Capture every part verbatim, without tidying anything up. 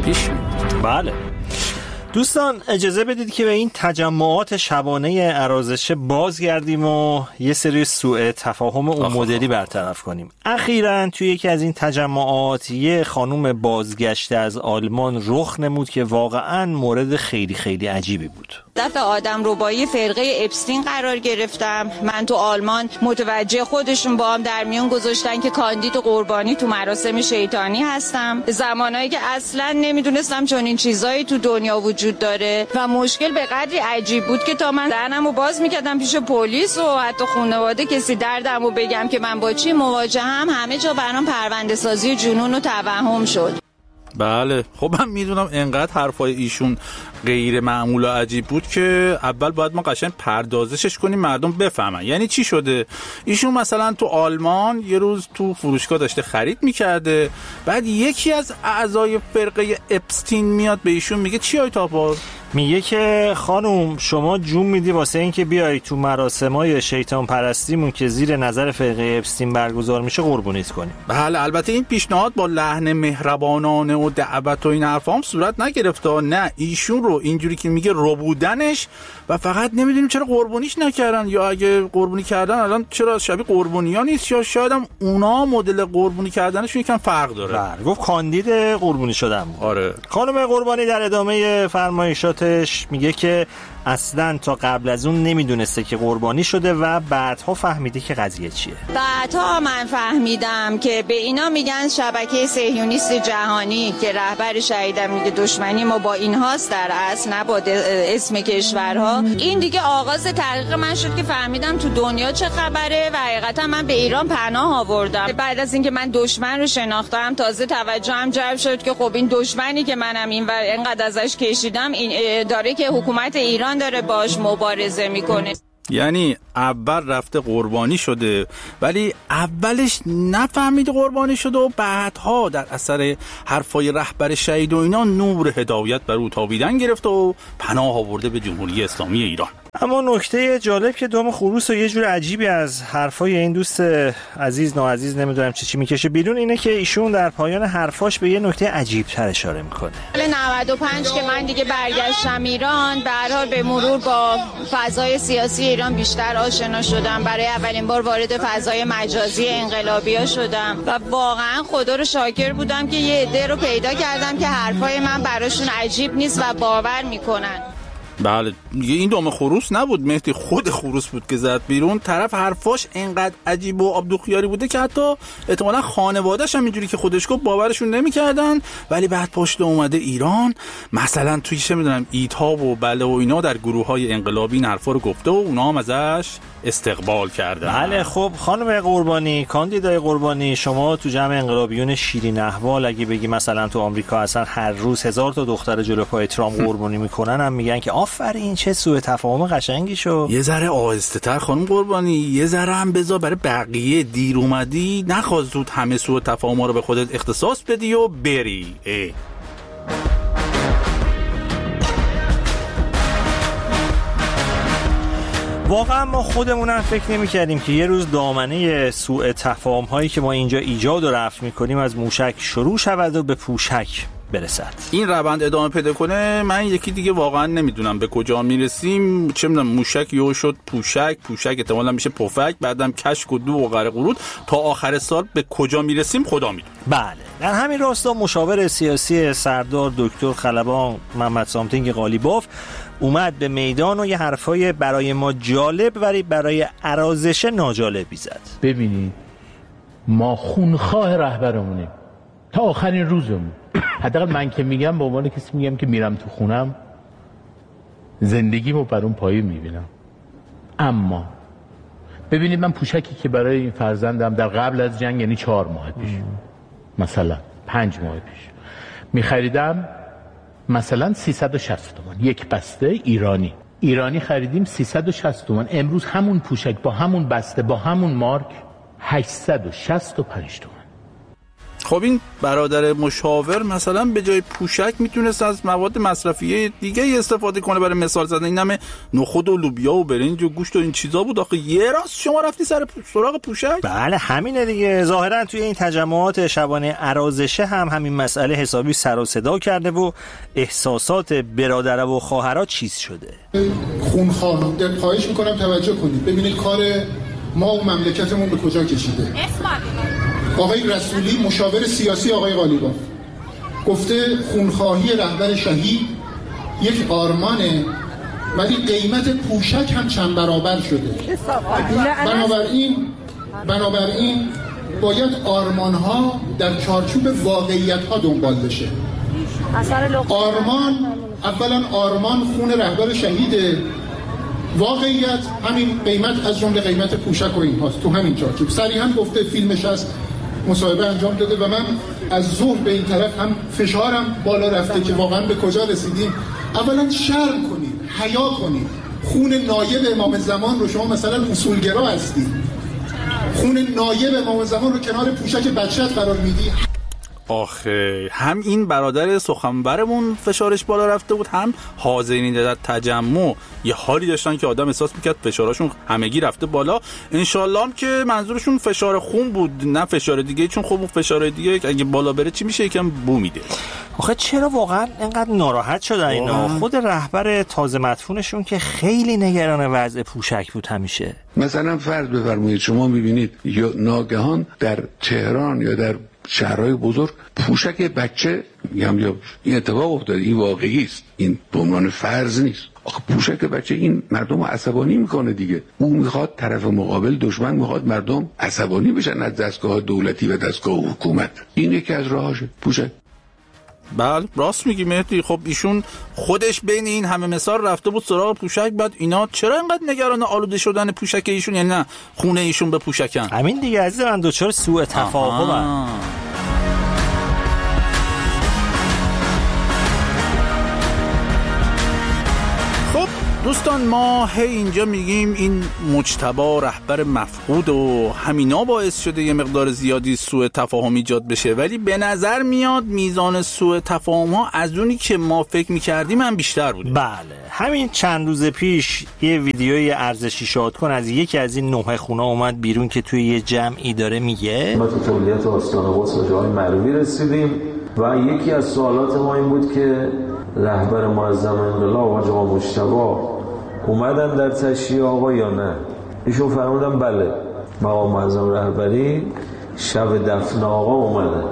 پیش میاد. بله دوستان، اجازه بدید که به این تجمعات شبانه ارازشه بازگردیم و یه سری سوء تفاهم اون مدلی برطرف کنیم. اخیراً توی یکی از این تجمعات یه خانوم بازگشته از آلمان رخ نمود که واقعاً مورد خیلی خیلی عجیبی بود. دفعه آدم ربایی فرقه اپستین قرار گرفتم. من تو آلمان متوجه خودشون با هم در میون گذاشتن که کاندید قربانی تو مراسم شیطانی هستم. زمانایی که اصلا نمیدونستم چون این چیزایی تو دنیا وجود داره و مشکل به قدری عجیب بود که تا من دهنمو باز میکردم پیش پلیس و حتی خانواده کسی دردمو بگم که من با چی مواجهم، همه جا برام پرونده سازی جنون و توهم شد. بله خب من میدونم انقدر حرفای ایشون غیر معمول و عجیب بود که اول باید ما قشنگ پردازشش کنیم مردم بفهمن. یعنی چی شده؟ ایشون مثلا تو آلمان یه روز تو فروشگاه داشته خرید میکرده، بعد یکی از اعضای فرقه اپستین میاد به ایشون میگه چی های تاپار؟ میگه که خانوم شما جون میدی واسه این که بیای تو مراسمای شیطان پرستیمون که زیر نظر فرقه اپستین برگزار میشه قربونیت کنیم. بله البته این پیشنهاد با لحن مهربانانه و دعوت و این حرفا هم صورت نگرفته. نه ایشون رو اینجوری که میگه ربودنش و فقط نمیدونیم چرا قربونیش نکردن، یا اگه قربونی کردن الان چرا شبیه قربونی‌ها نیست، یا شاید هم اونا مدل قربونی کردنشون یکم فرق داره. بله گفت کاندید قربونی شدم. آره. خانم قربانی در ادامه فرمایشاتش میگه که اصلا تا قبل از اون نمیدونسته که قربانی شده و بعدها فهمیده که قضیه چیه. بعدها من فهمیدم که به اینا میگن شبکه صهیونیست جهانی که رهبر شهیدم میگه دشمنی ما با اینهاست در اصل، نه با اسم کشورها. این دیگه آغاز تحقیق من شد که فهمیدم تو دنیا چه خبره و حقیقتا من به ایران پناه آوردم. بعد از اینکه من دشمن رو شناختم تازه توجهم جلب شد که خب این دشمنی که منم این و اینقدر ازش کشیدم این داره که حکومت ایران داره باش مبارزه میکنه. یعنی اول رفته قربانی شده ولی اولش نفهمید قربانی شده و بعدها در اثر حرفای رهبر شهید و اینا نور هدایت بر او تابیدن گرفت و پناه آورده به جمهوری اسلامی ایران. اما نکته جالب که دام خروس و یه جور عجیبی از حرفای این دوست عزیز ناعزیز نمیدونم چی چی میکشه بیرون اینه که ایشون در پایان حرفاش به یه نکته عجیب تر اشاره میکنه. سال نود و پنج که من دیگه برگشتم ایران، به هر حال به مرور با فضای سیاسی ایران بیشتر آشنا شدم. برای اولین بار وارد فضای مجازی انقلابی‌ها شدم و واقعا خدا رو شاکر بودم که یه عده رو پیدا کردم که حرفای من براشون عجیب نیست و باور میکنن. بله این دام خروس نبود مهدی، خود خروس بود که زد بیرون. طرف حرفاش اینقدر عجیب و آبدوخیاری بوده که حتی احتمالاً خانواده‌اش هم اینجوری که خودش گفت باورشون نمی‌کردن، ولی بعد پشت اومده ایران مثلا توی چه می‌دونم ایتاب و بله و اینا در گروه‌های انقلابی این حرفا رو گفته و اونا هم ازش استقبال کردن. بله خب خانم قربانی، کاندیدای قربانی، شما تو جمع انقلابیون شیرین احوال اگه بگی مثلا تو آمریکا اصلا هر روز هزار تا دختر جلو پای ترامپ قربانی میکنن هم میگن که آفرین چه سوء تفاهم قشنگی شو. یه ذره آهسته تر خانم قربانی، یه ذره هم بذار برای بقیه. دیر اومدی، نخواست زود همه سوء تفاهم رو به خودت اختصاص بدی و بری. اه. واقعا ما خودمونم فکر نمی کردیم که یه روز دامنه سوء تفاهم هایی که ما اینجا ایجاد و رفع میکنیم از موشک شروع شود و به پوشک برسد. این روند ادامه پیدا کنه من یکی دیگه واقعا نمیدونم به کجا میرسیم. چه میدونم موشک یهو شد پوشک، پوشک احتمالاً میشه پفک، بعدم کشک و دو و غرق ورود. تا آخر سال به کجا میرسیم خدا میدونه. بله در همین راستا مشاور سیاسی سردار دکتر خلبان محمد سامتینگ قالیباف اومد به میدان و یه حرفای برای ما جالب ولی برای ارازش ناجالبی زد. ببینید ما خونخواه رهبرمونیم تا آخرین روزمون. حداقل من که میگم به عنوان کسی میگم که میرم تو خونم زندگیمو بر اون پایه میبینم. اما ببینید من پوشکی که برای این فرزندم در قبل از جنگ یعنی چهار ماه پیش مثلا پنج ماه پیش میخریدم مثلا سیصد و شصت تومان یک بسته ایرانی ایرانی خریدیم سیصد و شصت تومان. امروز همون پوشک با همون بسته با همون مارک هشتصد و شصت و پنج تومان. خب این برادر مشاور مثلا به جای پوشک میتونست از مواد مصرفی دیگه استفاده کنه برای مثال زدن. این همه نخود و لوبیا و برنج و گوشت و این چیزا بود، آخه یه راست شما رفتی سر سراغ پوشک؟ بله همینه دیگه. ظاهرا توی این تجمعات شبانه عرازشه هم همین مسئله حسابی سر و صدا کرده و احساسات برادر و خواهرها چیز شده. خونخوار در خواهش میکنم توجه کنید ببینید کار ما و مملکتمون به کجا کشیده. آقای رسولی مشاور سیاسی آقای قالیباف گفته خونخواهی رهبر شهید یک آرمانه ولی قیمت پوشک هم چند برابر شده. بنابراین بنابراین باید آرمان‌ها در چارچوب واقعیت‌ها دنبال بشه. آرمان اولا آرمان خون رهبر شهیده، واقعیت همین قیمت از جمله قیمت پوشک و این هاست. تو همین چارچوب صریحا گفته، فیلمش هست، مصاحبه انجام داده و من از ظهر به این طرف هم فشارم بالا رفته که واقعا به کجا رسیدیم. اولا شرم کنید، حیا کنید. خون نایب امام زمان رو شما مثلا اصولگرا هستی، خون نایب امام زمان رو کنار پوشک بچت قرار میدی. آخه هم این برادر سخنورمون فشارش بالا رفته بود، هم حاضرین در تجمع یه حالی داشتن که آدم احساس میکرد فشارشون همگی رفته بالا. انشالله هم که منظورشون فشار خون بود نه فشار دیگه، چون خب اون فشار دیگه اگه بالا بره چی میشه؟ یکم بو میده. آخه چرا واقعا اینقدر ناراحت شدن اینا؟ خود رهبر تازه مدفونشون که خیلی نگران وضع پوشک بود همیشه. مثلا فرض بفرمایید شما میبینید یا ناگهان در تهران یا در شهرهای بزرگ پوشک بچه میگم یا این اتفاق افتاده، این واقعی است، این به عنوان فرض نیست. آخه پوشک بچه این مردم رو عصبانی میکنه دیگه. او میخواد طرف مقابل دشمن میخواد مردم عصبانی بشن از دستگاه دولتی و دستگاه حکومت. این یکی از راهاشه پوشک. بله راست میگی مهدی. خب ایشون خودش بین این همه مثال رفته بود سراغ پوشک، بعد اینا چرا اینقدر نگران آلوده شدن پوشک ایشون؟ یعنی نه خونه ایشون به پوشکن. همین دیگه عزیز من، دوچار سوء تفاهمن. دوستان ما هی اینجا میگیم این مجتبی رهبر مفقود و همینا باعث شده یه مقدار زیادی سوء تفاهم ایجاد بشه، ولی به نظر میاد میزان سوء تفاهم ها از اونی که ما فکر میکردیم هم بیشتر بوده. بله همین چند روز پیش یه ویدیوی ارزشی شاد کن از یکی از این نوه خونه اومد بیرون که توی یه جمعی داره میگه ما تو تولیت آستان قدس به جای معروی رسیدیم و یکی از سوالات ما این بود که رهبر معظم انقلاب آقا مجتبی اومدن در تشییع آقا یا نه؟ ایشون فرمودن بله، مقام معظم رهبری شب دفن آقا اومدن.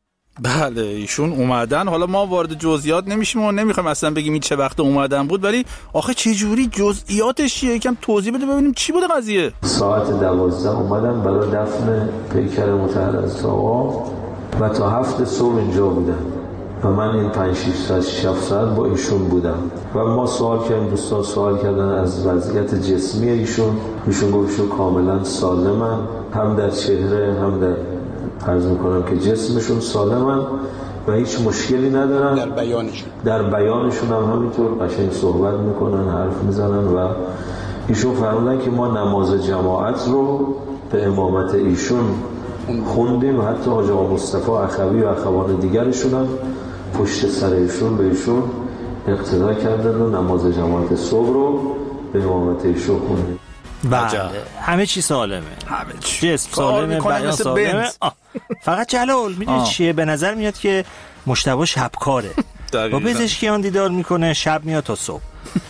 بله ایشون اومدن. حالا ما وارد جزئیات نمیشیم و نمیخوایم اصلا بگیم این چه وقت اومدن بود، ولی آخه چه جوری جزئیاتش چیه؟ یکم توضیح بده ببینیم چی بوده قضیه. ساعت دوازده اومدن برای دفن پیکر مطهر از آقا و تا هفت صبح اینجا بودن و من این پنج شش ساعت شش ساعت با ایشون بودم و ما سوال کردیم، دوستان سوال کردن از وضعیت جسمی ایشون. ایشون گفت ایشون کاملا سالمن، هم در چهره هم در عرض میکنم که جسمشون سالمن و هیچ مشکلی ندارن. در بیانشون در بیانشون هم همینطور قشنگ صحبت میکنن، حرف میزنن و ایشون فرمودن که ما نماز جماعت رو به امامت ایشون خوندیم و حتی حاج آقا مصطفی اخوی و اخوان دیگرشون هم پشت سر ایشون به ایشون اقتدا کردن و نماز جماعت صبح رو به امامت ایشون خوندیم. بله همه چی سالمه، همه چی جسم سالمه، بیان سالمه. فقط جلال میدونی چیه؟ به نظر میاد که مجتبی شبکاره، با پزشکیان دیدار میکنه، شب میاد تا صبح،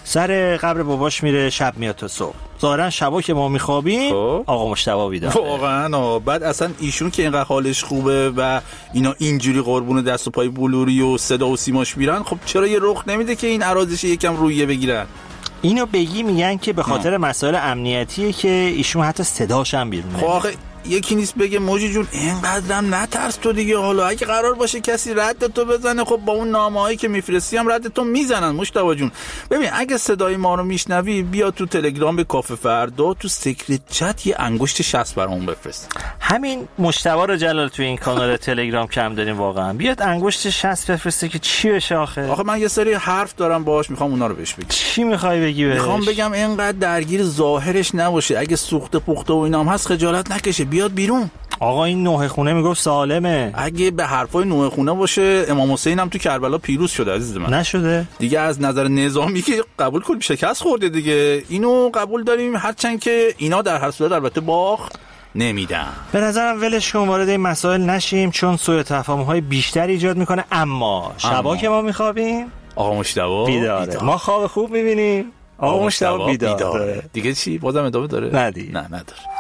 سر قبر باباش میره، شب میاد تا صبح. ظاهرا شبا که ما میخوابیم آقا مجتبی بیداره. واقعا. بعد اصلا ایشون که اینقدر حالش خوبه و اینا اینجوری قربون دست و پای بلوری و صدا و سیماش میرن، خب چرا یه رخ نمیده که این عرازش یکم رویه بگیرن؟ اینو بگی میگن که به خاطر مسائل امنیتیه که ایشون حتی صداش هم بیرون نمیاد. خب یکی نیست بگه موجی جون اینقدرم نترس تو دیگه، حالا اگه قرار باشه کسی رد تو بزنه خب با اون نامه‌هایی که میفرستی هم رد تو میزنن. مجتبی جون ببین اگه صدای ما رو میشنوی بیا تو تلگرام به کافه فردا تو سیکرت چت یه انگشت شصت برامون بفرست. همین مجتبی رو جلال تو این کانال تلگرام کم داریم واقعا، بیاد انگشت شصت بفرسته که چی بشه. آخه آخه من یه سری حرف دارم باهاش، میخوام اونا رو بهش بگم. چی میخوای بگی بهش؟ میخوام بگم اینقدر درگیر ظاهرش نباشه، اگه سوخته پخته و اینام هست خجالت نکشه، بیاد بیرون. آقا این نوح خونه میگفت سالمه. اگه به حرفای نوح خونه باشه امام حسین هم تو کربلا پیروز شده عزیز من. نشده دیگه از نظر نظامی که قبول کنیم شکست خورده دیگه، اینو قبول داریم، هرچند که اینا در هر صورت البته باخت نمیدن. به نظرم ولش کن، وارد این مسائل نشیم چون سوء تفاهم‌های بیشتر ایجاد میکنه. اما شبا که ما میخوابیم آقا مشتبه بیداره. بیدار. ما خواب خوب میبینیم، آقا مشتبه بیداره. بیداره. دیگه چی؟ بازم ادامه داره؟ نه دیگه. نه نداره.